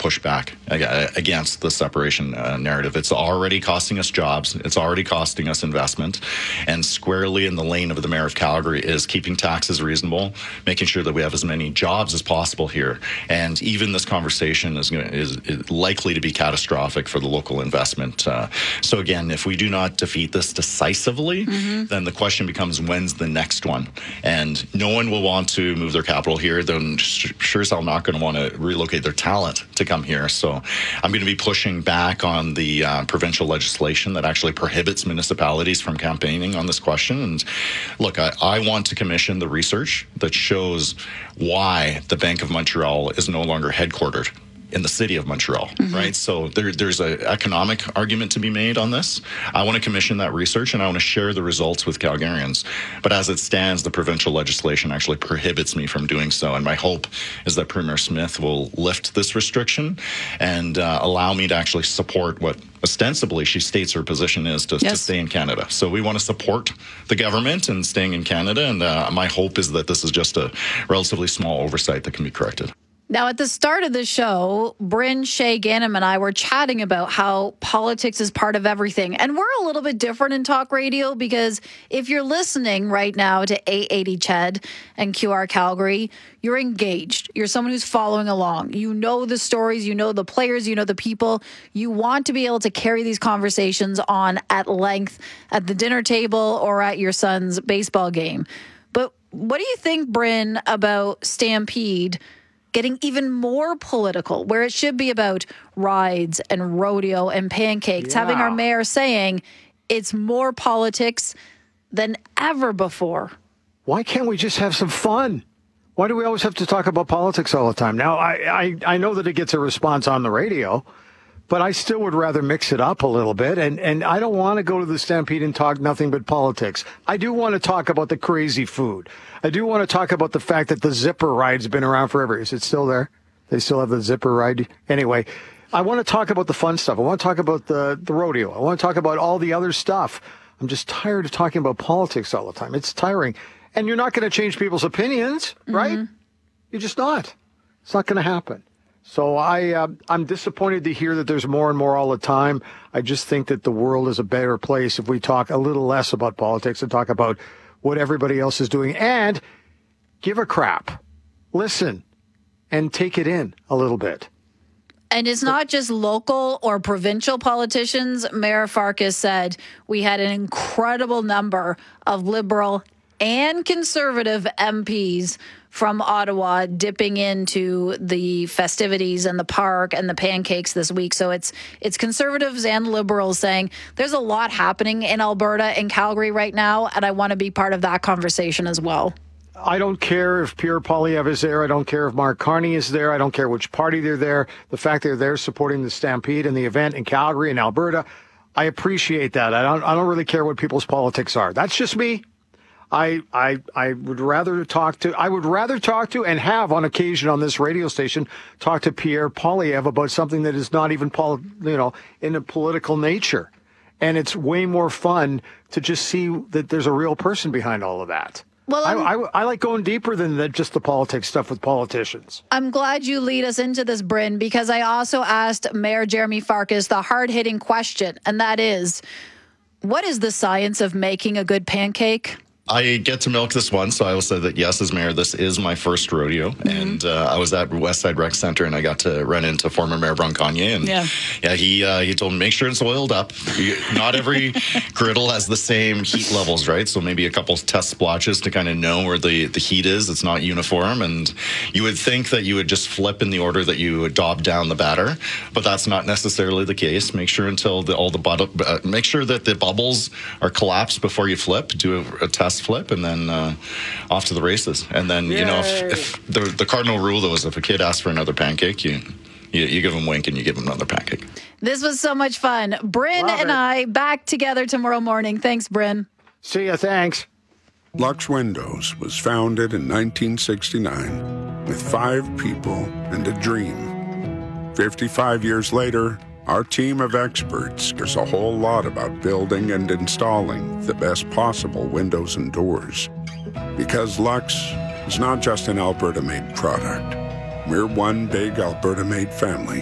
push back against the separation narrative. It's already costing us jobs. It's already costing us investment. And squarely in the lane of the Mayor of Calgary is keeping taxes reasonable, making sure that we have as many jobs as possible here. And even this conversation is likely to be catastrophic for the local investment. So again, if we do not defeat this decisively, then the question becomes, when's the next one? And no one will want to move their capital here. Then sure as hell not going to want to relocate their talent to come here. So I'm going to be pushing back on the provincial legislation that actually prohibits municipalities from campaigning on this question. And look, I want to commission the research that shows why the Bank of Montreal is no longer headquartered in the city of Montreal, right? So there's an economic argument to be made on this. I want to commission that research and I want to share the results with Calgarians. But as it stands, the provincial legislation actually prohibits me from doing so. And my hope is that Premier Smith will lift this restriction and allow me to actually support what ostensibly she states her position is to stay in Canada. So we want to support the government in staying in Canada. And my hope is that this is just a relatively small oversight that can be corrected. Now, at the start of the show, Bryn, Shay, Ganem, and I were chatting about how politics is part of everything. And we're a little bit different in talk radio because if you're listening right now to 880 CHED and QR Calgary, you're engaged. You're someone who's following along. You know the stories, you know the players, you know the people. You want to be able to carry these conversations on at length at the dinner table or at your son's baseball game. But what do you think, Bryn, about Stampede getting even more political, where it should be about rides and rodeo and pancakes, having our mayor saying it's more politics than ever before? Why can't we just have some fun? Why do we always have to talk about politics all the time? Now, I know that it gets a response on the radio, but I still would rather mix it up a little bit. And I don't want to go to the Stampede and talk nothing but politics. I do want to talk about the crazy food. I do want to talk about the fact that the zipper ride's been around forever. Is it still there? They still have the zipper ride? Anyway, I want to talk about the fun stuff. I want to talk about the rodeo. I want to talk about all the other stuff. I'm just tired of talking about politics all the time. It's tiring. And you're not going to change people's opinions, right? You're just not. It's not going to happen. So I'm disappointed to hear that there's more and more all the time. I just think that the world is a better place if we talk a little less about politics and talk about what everybody else is doing and give a crap. Listen and take it in a little bit. And it's not just local or provincial politicians. Mayor Farkas said we had an incredible number of Liberal and Conservative MPs from Ottawa dipping into the festivities and the park and the pancakes this week. So it's Conservatives and Liberals saying there's a lot happening in Alberta and Calgary right now, and I want to be part of that conversation as well. I don't care if Pierre Poilievre is there. I don't care if Mark Carney is there. I don't care which party they're there. The fact they're there supporting the Stampede and the event in Calgary and Alberta, I appreciate that. I don't really care what people's politics are. That's just me. I would rather talk to and have on occasion on this radio station talk to Pierre Poilievre about something that is not even in a political nature. And it's way more fun to just see that there's a real person behind all of that. Well, I like going deeper than just the politics stuff with politicians. I'm glad you lead us into this, Bryn, because I also asked Mayor Jeremy Farkas the hard-hitting question, and that is, what is the science of making a good pancake? I get to milk this one, so I will say that yes, as mayor, this is my first rodeo, and I was at Westside Rec Center, and I got to run into former Mayor Bronconnier, and he told me make sure it's oiled up. Not every griddle has the same heat levels, right? So maybe a couple test splotches to kind of know where the heat is. It's not uniform, and you would think that you would just flip in the order that you would daub down the batter, but that's not necessarily the case. Make sure make sure that the bubbles are collapsed before you flip. Do a test flip and then off to the races. And then if the cardinal rule though is if a kid asks for another pancake, you give him wink and you give him another pancake. This was so much fun. Bryn and I back together tomorrow morning. Thanks, Bryn. See ya. Thanks. Lux Windows was founded in 1969 with 5 people and a dream. 55 years later, our team of experts cares a whole lot about building and installing the best possible windows and doors. Because Lux is not just an Alberta-made product. We're one big Alberta-made family.